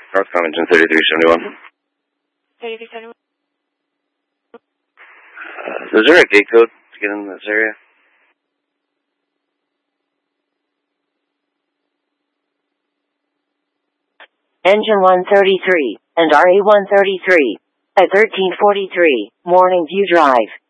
Northcom engine 3371. 3371. Is there a gate code to get in this area? Engine 133 and RA-133 at 1343 Morning View Drive.